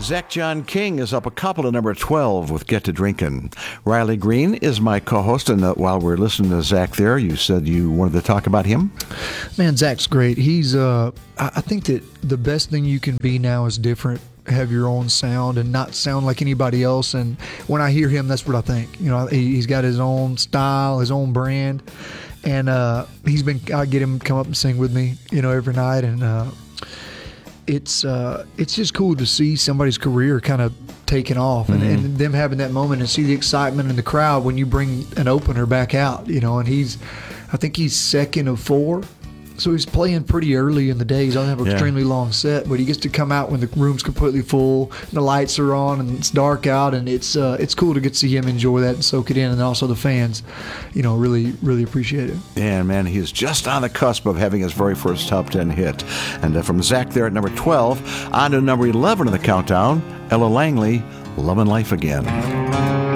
Zach John King is up a couple to number 12 with Get to Drinkin'. Riley Green is my co-host, and while we're listening to Zach there, you said you wanted to talk about him? Man, Zach's great. He's, I think that the best thing you can be now is different, have your own sound and not sound like anybody else. And when I hear him, that's what I think. You know, he's got his own style, his own brand, and I get him come up and sing with me, you know, every night, and it's just cool to see somebody's career kind of taking off, and them having that moment and see the excitement in the crowd when you bring an opener back out, you know. And I think he's second of 4, so he's playing pretty early in the day. He doesn't have an extremely long set, but he gets to come out when the room's completely full, and the lights are on, and it's dark out, and it's cool to get to see him enjoy that and soak it in, and also the fans, you know, really, really appreciate it. And man, he's just on the cusp of having his very first top 10 hit. And from Zach there at number 12, on to number 11 in the countdown, Ella Langley, Lovin' Life Again.